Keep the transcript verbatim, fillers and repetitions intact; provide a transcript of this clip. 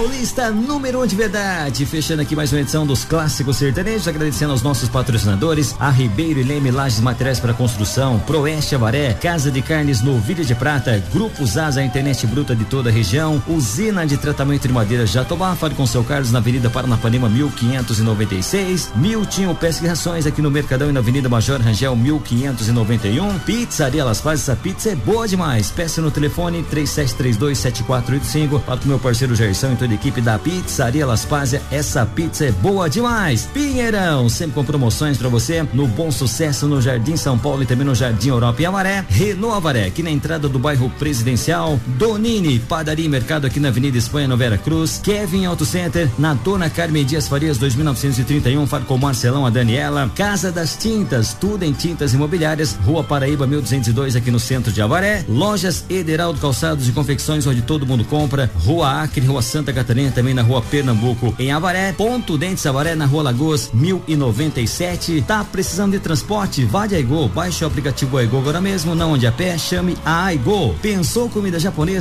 Paulista número um de verdade. Fechando aqui mais uma edição dos Clássicos Sertanejos, agradecendo aos nossos patrocinadores, a Ribeiro e Leme Lajes Materiais para Construção, Proeste Avaré, Casa de Carnes Novilha de Prata, Grupo Zaza, a internet bruta de toda a região, Usina de Tratamento de Madeira Jatobá, fale com seu Carlos na Avenida Paranapanema mil quinhentos e noventa e seis, Miltinho Pesca e Rações aqui no Mercadão e na Avenida Major Rangel mil quinhentos e noventa e um, Pizzaria Las Pazes, essa pizza é boa demais, peça no telefone três sete três dois sete quatro oito cinco, fala com meu parceiro Gerson e toda a equipe da Pizzaria Las Pazes, essa pizza é boa demais. Pinheirão, sempre com promoções pra você, no Bom Sucesso, no Jardim São Paulo e também no Jardim Europa e Avaré, Renault Avaré, aqui na entrada do bairro Presidencial, Donini, Padaria e Mercado aqui na Avenida Espanha, no Vera Cruz, Kevin Auto Center, na Dona Carmen Dias Farias dois mil novecentos e trinta e um, fala com o Marcelão, a Daniela, Casa das Tintas, tudo em tintas imobiliárias, Rua Paraíba mil duzentos e dois aqui no centro de Avaré, Lojas Ederaldo Calçados e Confecções, onde todo mundo compra, Rua Acre, Rua Santa Catarina, também na Rua Pernambuco, em Avaré, Ponto Dentes Avaré, na Rua Lagoas mil e noventa e sete. Tá precisando de transporte? Vá de Aigo, baixe o aplicativo Aigo agora mesmo, não ande a pé, chame a Aigo. Pensou comida japonesa?